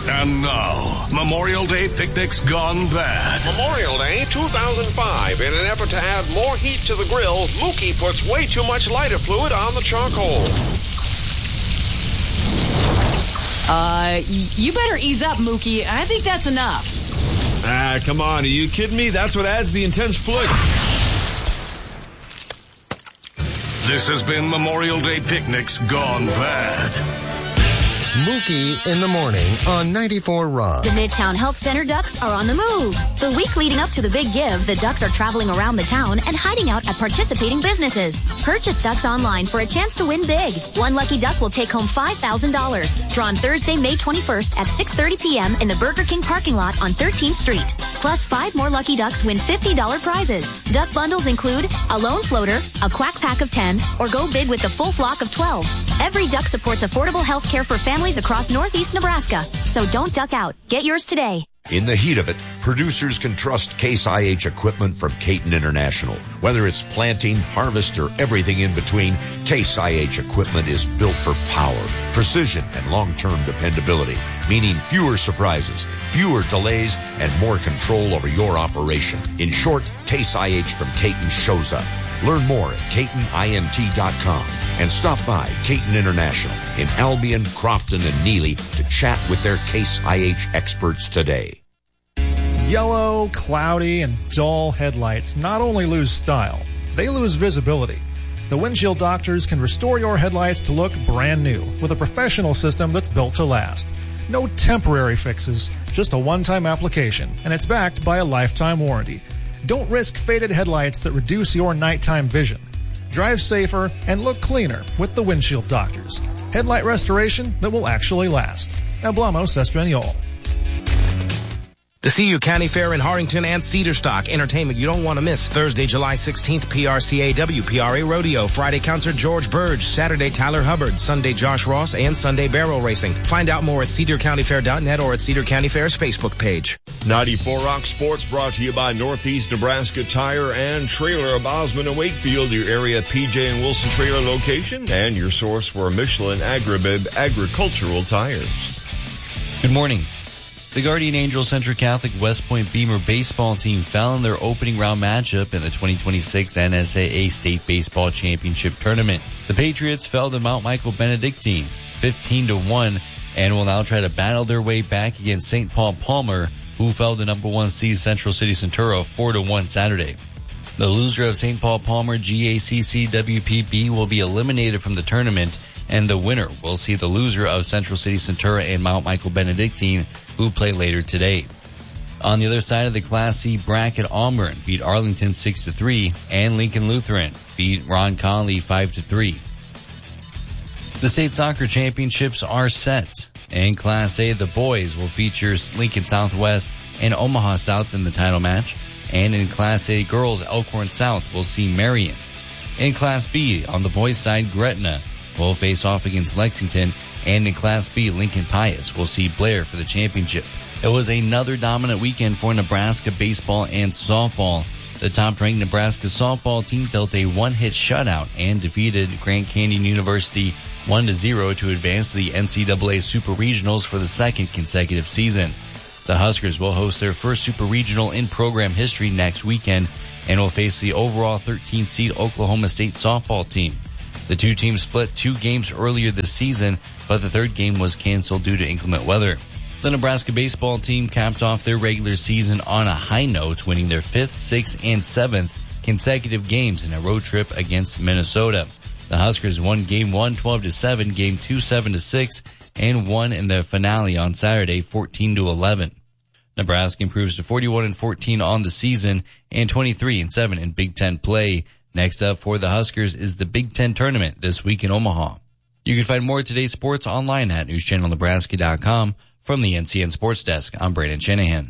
And now, Memorial Day picnics gone bad. Memorial Day 2005. In an effort to add more heat to the grill, Mookie puts way too much lighter fluid on the charcoal. You better ease up, Mookie. I think that's enough. Come on. Are you kidding me? That's what adds the intense flick. This has been Memorial Day picnics gone bad. Mookie in the morning on 94 Rock. The Midtown Health Center Ducks are on the move. The week leading up to the big give, the Ducks are traveling around the town and hiding out at participating businesses. Purchase Ducks online for a chance to win big. One lucky duck will take home $5,000. Drawn Thursday, May 21st at 6:30 p.m. in the Burger King parking lot on 13th Street. Plus, 5 more lucky ducks win $50 prizes. Duck bundles include a lone floater, a quack pack of 10, or go big with the full flock of 12. Every duck supports affordable health care for families across Northeast Nebraska. So don't duck out. Get yours today. In the heat of it, producers can trust Case IH equipment from Caton International. Whether it's planting, harvest, or everything in between, Case IH equipment is built for power, precision, and long-term dependability, meaning fewer surprises, fewer delays, and more control over your operation. In short, Case IH from Caton shows up. Learn more at CatonIMT.com and stop by Caton International in Albion, Crofton, and Neely to chat with their Case IH experts today. Yellow, cloudy, and dull headlights not only lose style, they lose visibility. The Windshield Doctors can restore your headlights to look brand new with a professional system that's built to last. No temporary fixes, just a one-time application, and it's backed by a lifetime warranty. Don't risk faded headlights that reduce your nighttime vision. Drive safer and look cleaner with the Windshield Doctors. Headlight restoration that will actually last. Hablamos Español. The CU County Fair in Harrington and Cedar Stock. Entertainment you don't want to miss. Thursday, July 16th, PRCA WPRA Rodeo. Friday, concert George Burge. Saturday, Tyler Hubbard. Sunday, Josh Ross. And Sunday, barrel racing. Find out more at cedarcountyfair.net or at Cedar County Fair's Facebook page. 94 Rock Sports brought to you by Northeast Nebraska Tire and Trailer of Osmond and Wakefield, your area PJ and Wilson trailer location, and your source for Michelin Agribib agricultural tires. Good morning. The Guardian Angels Central Catholic West Point Beamer baseball team fell in their opening round matchup in the 2026 NSAA State Baseball Championship Tournament. The Patriots fell to Mount Michael Benedictine 15-1 and will now try to battle their way back against St. Paul Palmer, who fell to number 1 seed Central City Centura 4-1 Saturday. The loser of St. Paul Palmer GACC WPB will be eliminated from the tournament, and the winner will see the loser of Central City Centura and Mount Michael Benedictine, who play later today. On the other side of the Class C bracket, Auburn beat Arlington 6-3, and Lincoln Lutheran beat Ron Conley 5-3. The state soccer championships are set. In Class A, the boys will feature Lincoln Southwest and Omaha South in the title match, and in Class A girls, Elkhorn South will see Marion. In Class B, on the boys' side, Gretna will face off against Lexington, and in Class B, Lincoln Pius will see Blair for the championship. It was another dominant weekend for Nebraska baseball and softball. The top-ranked Nebraska softball team dealt a one-hit shutout and defeated Grand Canyon University 1-0 to advance to the NCAA Super Regionals for the second consecutive season. The Huskers will host their first Super Regional in program history next weekend and will face the overall 13th seed Oklahoma State softball team. The two teams split 2 games earlier this season, but the third game was canceled due to inclement weather. The Nebraska baseball team capped off their regular season on a high note, winning their 5th, 6th, and 7th consecutive games in a road trip against Minnesota. The Huskers won Game 1 12-7, Game 2 7-6, and won in the finale on Saturday 14-11. Nebraska improves to 41-14 on the season and 23-7 in Big Ten play. Next up for the Huskers is the Big Ten tournament this week in Omaha. You can find more of today's sports online at newschannelnebraska.com. From the NCN Sports Desk, I'm Brandon Shanahan.